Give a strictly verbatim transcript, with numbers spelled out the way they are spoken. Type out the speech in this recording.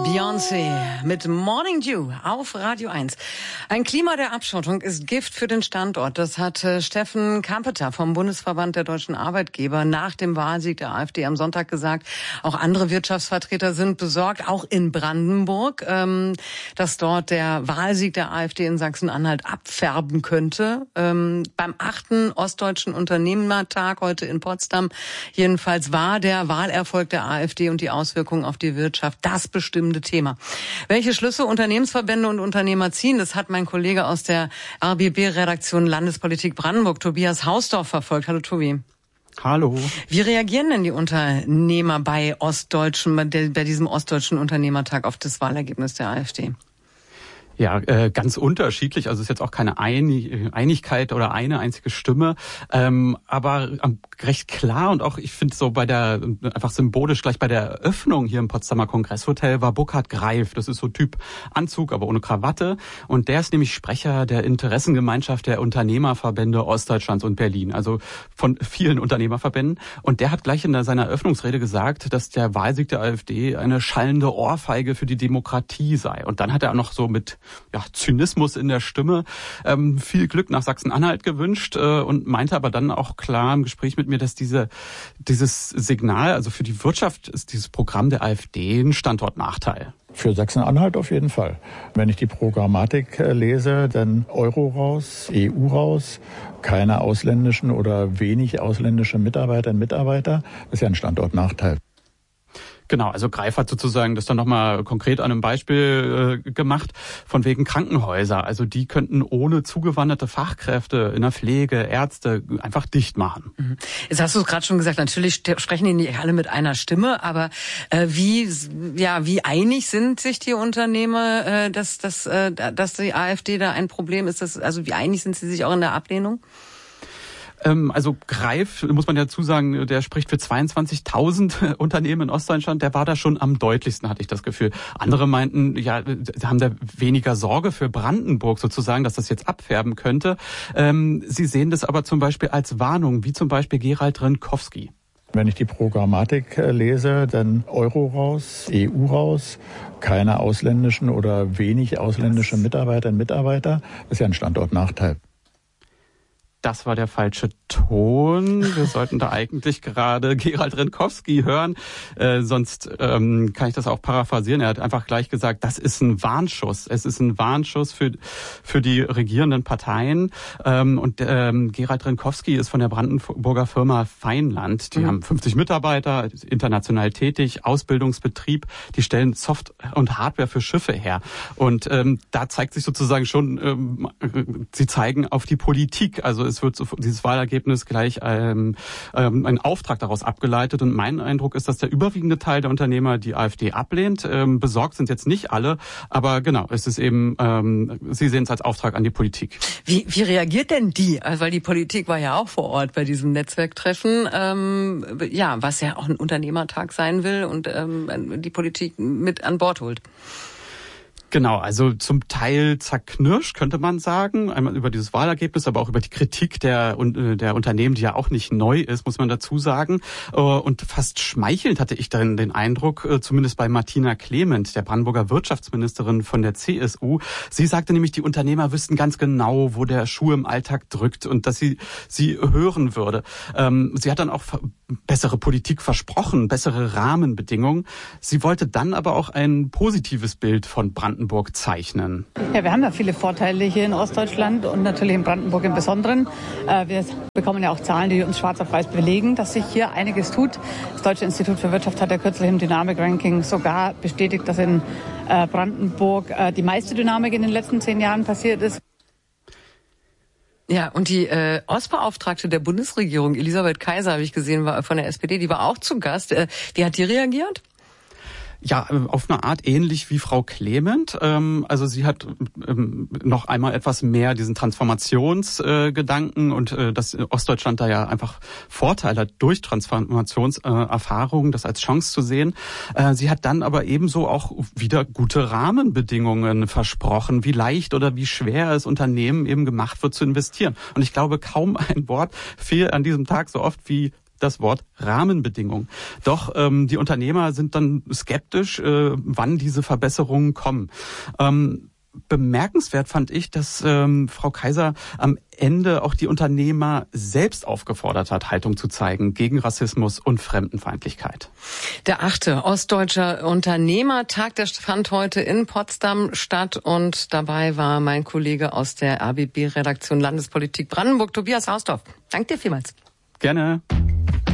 Beyoncé mit Morning Dew auf Radio eins. Ein Klima der Abschottung ist Gift für den Standort. Das hat äh, Steffen Kampeter vom Bundesverband der deutschen Arbeitgeber nach dem Wahlsieg der AfD am Sonntag gesagt. Auch andere Wirtschaftsvertreter sind besorgt, auch in Brandenburg, ähm, dass dort der Wahlsieg der AfD in Sachsen-Anhalt abfärben könnte. Ähm, beim achten Ostdeutschen Unternehmertag heute in Potsdam jedenfalls war der Wahlerfolg der AfD und die Auswirkungen auf die Wirtschaft das bestimmte Thema. Welche Schlüsse Unternehmensverbände und Unternehmer ziehen, das hat mein Kollege aus der R B B-Redaktion Landespolitik Brandenburg, Tobias Hausdorf, verfolgt. Hallo Tobi. Hallo. Wie reagieren denn die Unternehmer bei Ostdeutschen, bei diesem Ostdeutschen Unternehmertag auf das Wahlergebnis der AfD? Ja, äh, ganz unterschiedlich. Also es ist jetzt auch keine Einig- Einigkeit oder eine einzige Stimme, ähm, aber ähm, recht klar und auch, ich finde so bei der, einfach symbolisch gleich bei der Eröffnung hier im Potsdamer Kongresshotel war Burkhard Greif. Das ist so Typ Anzug, aber ohne Krawatte. Und der ist nämlich Sprecher der Interessengemeinschaft der Unternehmerverbände Ostdeutschlands und Berlin, also von vielen Unternehmerverbänden. Und der hat gleich in der, seiner Eröffnungsrede gesagt, dass der Wahlsieg der AfD eine schallende Ohrfeige für die Demokratie sei. Und dann hat er auch noch so mit ja, Zynismus in der Stimme ähm, viel Glück nach Sachsen-Anhalt gewünscht äh, und meinte aber dann auch klar im Gespräch mit mir, dass diese dieses Signal, also für die Wirtschaft ist dieses Programm der AfD ein Standortnachteil. Für Sachsen-Anhalt auf jeden Fall. Wenn ich die Programmatik lese, dann Euro raus, E U raus, keine ausländischen oder wenig ausländische Mitarbeiterinnen und Mitarbeiter, das ist ja ein Standortnachteil. Genau, also Greif hat sozusagen das dann nochmal konkret an einem Beispiel äh, gemacht, von wegen Krankenhäuser. Also die könnten ohne zugewanderte Fachkräfte in der Pflege, Ärzte einfach dicht machen. Jetzt hast du es gerade schon gesagt, natürlich sprechen die nicht alle mit einer Stimme, aber äh, wie ja wie einig sind sich die Unternehmer, äh, dass, dass, äh, dass die AfD da ein Problem ist? Das, also wie einig sind sie sich auch in der Ablehnung? Also Greif, muss man ja dazu sagen, der spricht für zweiundzwanzigtausend Unternehmen in Ostdeutschland. Der war da schon am deutlichsten, hatte ich das Gefühl. Andere meinten, ja, haben da weniger Sorge für Brandenburg sozusagen, dass das jetzt abfärben könnte. Sie sehen das aber zum Beispiel als Warnung, wie zum Beispiel Gerald Rinkowski. Wenn ich die Programmatik lese, dann Euro raus, E U raus, keine ausländischen oder wenig ausländische Mitarbeiterinnen und Mitarbeiter. Das ist ja ein Standortnachteil. Das war der falsche Ton. Wir sollten da eigentlich gerade Gerald Rinkowski hören. Äh, sonst ähm, kann ich das auch paraphrasieren. Er hat einfach gleich gesagt, das ist ein Warnschuss. Es ist ein Warnschuss für für die regierenden Parteien. Ähm, und ähm, Gerald Rinkowski ist von der Brandenburger Firma Feinland. Die mhm. haben fünfzig Mitarbeiter, international tätig, Ausbildungsbetrieb. Die stellen Soft- und Hardware für Schiffe her. Und ähm, da zeigt sich sozusagen schon, ähm, sie zeigen auf die Politik. Also es wird so, dieses Wahlergebnis gleich ähm, ähm, ein Auftrag daraus abgeleitet. Und mein Eindruck ist, dass der überwiegende Teil der Unternehmer die AfD ablehnt. Ähm, besorgt sind jetzt nicht alle, aber genau, es ist eben, ähm, sie sehen es als Auftrag an die Politik. Wie, wie reagiert denn die? Also, weil die Politik war ja auch vor Ort bei diesem Netzwerktreffen, ähm, ja, was ja auch ein Unternehmertag sein will und ähm, die Politik mit an Bord holt. Genau, also zum Teil zerknirscht, könnte man sagen, einmal über dieses Wahlergebnis, aber auch über die Kritik der, der Unternehmen, die ja auch nicht neu ist, muss man dazu sagen. Und fast schmeichelnd hatte ich dann den Eindruck, zumindest bei Martina Clement, der Brandenburger Wirtschaftsministerin von der C S U. Sie sagte nämlich, die Unternehmer wüssten ganz genau, wo der Schuh im Alltag drückt und dass sie sie hören würde. Sie hat dann auch bessere Politik versprochen, bessere Rahmenbedingungen. Sie wollte dann aber auch ein positives Bild von Brandenburg zeichnen. Ja, wir haben ja viele Vorteile hier in Ostdeutschland und natürlich in Brandenburg im Besonderen. Wir bekommen ja auch Zahlen, die uns schwarz auf weiß belegen, dass sich hier einiges tut. Das Deutsche Institut für Wirtschaft hat ja kürzlich im Dynamik-Ranking sogar bestätigt, dass in Brandenburg die meiste Dynamik in den letzten zehn Jahren passiert ist. Ja, und die äh, Ostbeauftragte der Bundesregierung, Elisabeth Kaiser, habe ich gesehen, war von der S P D, die war auch zu Gast. Äh, wie hat die reagiert? Ja, auf eine Art ähnlich wie Frau Clement. Also sie hat noch einmal etwas mehr diesen Transformationsgedanken und dass Ostdeutschland da ja einfach Vorteile hat durch Transformationserfahrungen, das als Chance zu sehen. Sie hat dann aber ebenso auch wieder gute Rahmenbedingungen versprochen, wie leicht oder wie schwer es Unternehmen eben gemacht wird zu investieren. Und ich glaube, kaum ein Wort fiel an diesem Tag so oft wie das Wort Rahmenbedingungen. Doch ähm, die Unternehmer sind dann skeptisch, äh, wann diese Verbesserungen kommen. Ähm, Bemerkenswert fand ich, dass ähm, Frau Kaiser am Ende auch die Unternehmer selbst aufgefordert hat, Haltung zu zeigen gegen Rassismus und Fremdenfeindlichkeit. Der achte Ostdeutscher Unternehmertag, der fand heute in Potsdam statt und dabei war mein Kollege aus der R B B-Redaktion Landespolitik Brandenburg, Tobias Hausdorf. Danke dir vielmals. Gerne.